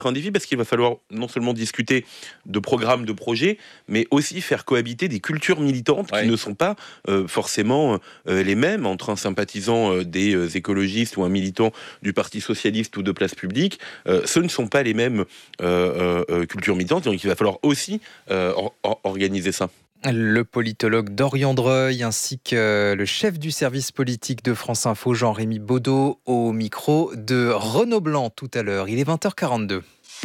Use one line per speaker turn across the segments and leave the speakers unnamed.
Un défi parce qu'il va falloir non seulement discuter de programmes, de projets, mais aussi faire cohabiter des cultures militantes qui ne sont pas forcément les mêmes entre un sympathisant des écologistes ou un militant du Parti socialiste ou de Place Publique. Ce ne sont pas les mêmes cultures militantes, donc il va falloir aussi organiser ça.
Le politologue Dorian Dreuil ainsi que le chef du service politique de France Info, Jean-Rémy Baudot, au micro de Renaud Blanc tout à l'heure. Il est 20h42.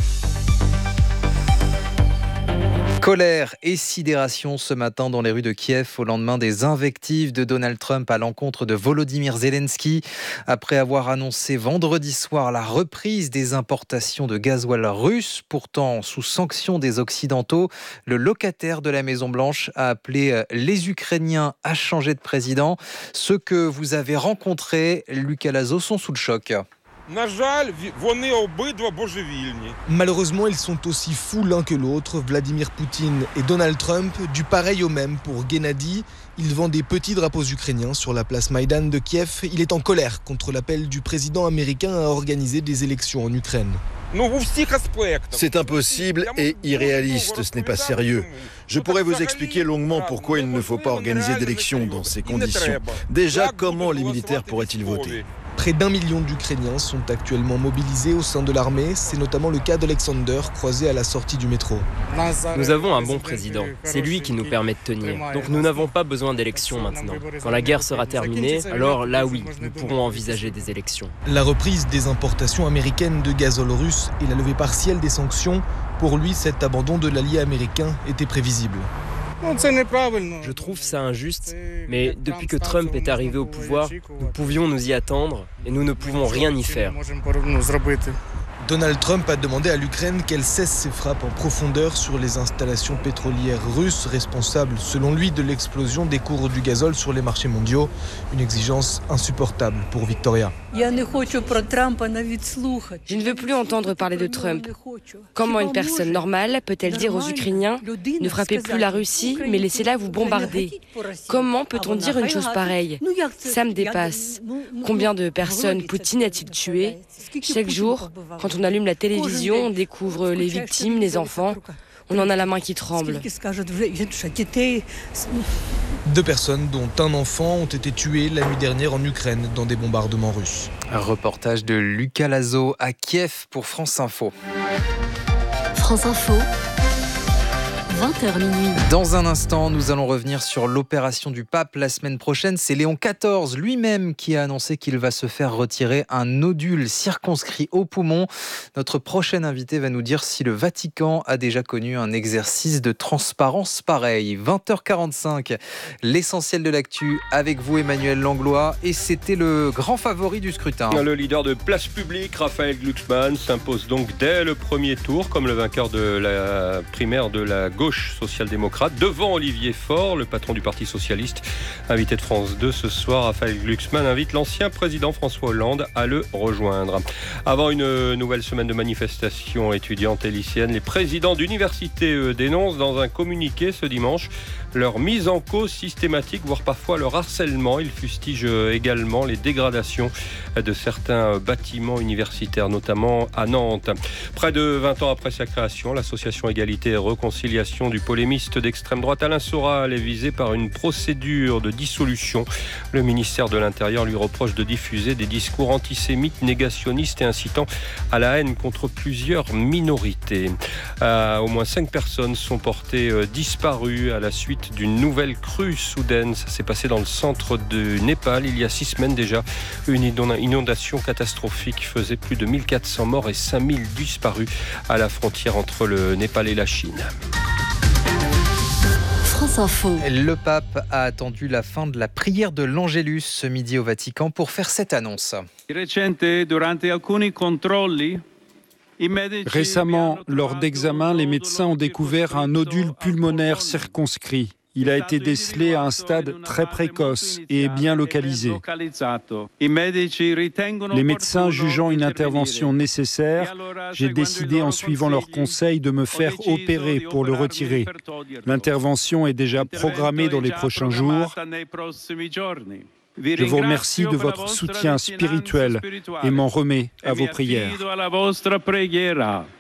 Colère et sidération ce matin dans les rues de Kiev au lendemain des invectives de Donald Trump à l'encontre de Volodymyr Zelensky. Après avoir annoncé vendredi soir la reprise des importations de gasoil russe, pourtant sous sanction des Occidentaux, le locataire de la Maison-Blanche a appelé les Ukrainiens à changer de président. Ceux que vous avez rencontrés, Lucas Lazo, sont sous le choc.
Malheureusement, ils sont aussi fous l'un que l'autre, Vladimir Poutine et Donald Trump, du pareil au même pour Gennady. Il vend des petits drapeaux ukrainiens sur la place Maïdan de Kiev. Il est en colère contre l'appel du président américain à organiser des élections en Ukraine.
C'est impossible et irréaliste, ce n'est pas sérieux. Je pourrais vous expliquer longuement pourquoi il ne faut pas organiser d'élections dans ces conditions. Déjà, comment les militaires pourraient-ils voter ?
Près d'1 million d'Ukrainiens sont actuellement mobilisés au sein de l'armée. C'est notamment le cas d'Alexander, croisé à la sortie du métro.
Nous avons un bon président. C'est lui qui nous permet de tenir. Donc nous n'avons pas besoin d'élections maintenant. Quand la guerre sera terminée, alors là oui, nous pourrons envisager des élections.
La reprise des importations américaines de gazole russe et la levée partielle des sanctions, pour lui, cet abandon de l'allié américain était prévisible.
Je trouve ça injuste, mais depuis que Trump est arrivé au pouvoir, nous pouvions nous y attendre et nous ne pouvons rien y faire.
Donald Trump a demandé à l'Ukraine qu'elle cesse ses frappes en profondeur sur les installations pétrolières russes, responsables selon lui de l'explosion des cours du gazole sur les marchés mondiaux. Une exigence insupportable pour Victoria.
Je ne veux plus entendre parler de Trump. Comment une personne normale peut-elle dire aux Ukrainiens « Ne frappez plus la Russie, mais laissez-la vous bombarder » Comment peut-on dire une chose pareille ? Ça me dépasse. Combien de personnes Poutine a-t-il tué ? Chaque jour, quand on allume la télévision, on découvre les victimes, les enfants. On en a la main qui tremble.
2 personnes, dont un enfant, ont été tuées la nuit dernière en Ukraine dans des bombardements russes.
Un reportage de Lucas Lazo à Kiev pour France Info.
France Info. 20h minuit.
Dans un instant, nous allons revenir sur l'opération du pape la semaine prochaine. C'est Léon XIV lui-même qui a annoncé qu'il va se faire retirer un nodule circonscrit au poumon. Notre prochain invité va nous dire si le Vatican a déjà connu un exercice de transparence pareil. 20h45, l'essentiel de l'actu avec vous Emmanuel Langlois. Et c'était le grand favori du scrutin.
Le leader de Place Publique, Raphaël Glucksmann, s'impose donc dès le premier tour comme le vainqueur de la primaire de la gauche social-démocrate, devant Olivier Faure, le patron du Parti socialiste. Invité de France 2 ce soir, Raphaël Glucksmann invite l'ancien président François Hollande à le rejoindre. Avant une nouvelle semaine de manifestations étudiantes et lycéennes, les présidents d'universités dénoncent dans un communiqué ce dimanche leur mise en cause systématique, voire parfois leur harcèlement. Ils fustigent également les dégradations de certains bâtiments universitaires, notamment à Nantes. Près de 20 ans après sa création, l'association Égalité et Réconciliation du polémiste d'extrême droite Alain Soral est visé par une procédure de dissolution. Le ministère de l'Intérieur lui reproche de diffuser des discours antisémites, négationnistes et incitant à la haine contre plusieurs minorités. Au moins 5 personnes sont portées disparues à la suite d'une nouvelle crue soudaine. Ça s'est passé dans le centre du Népal il y a 6 semaines déjà. Une inondation catastrophique faisait plus de 1400 morts et 5000 disparus à la frontière entre le Népal et la Chine.
France Info.
Le pape a attendu la fin de la prière de l'Angélus ce midi au Vatican pour faire cette annonce.
Récemment, lors d'examens, les médecins ont découvert un nodule pulmonaire circonscrit. Il a été décelé à un stade très précoce et bien localisé. Les médecins jugeant une intervention nécessaire, j'ai décidé en suivant leurs conseils de me faire opérer pour le retirer. L'intervention est déjà programmée dans les prochains jours. Je vous remercie de votre soutien spirituel et m'en remets à vos prières.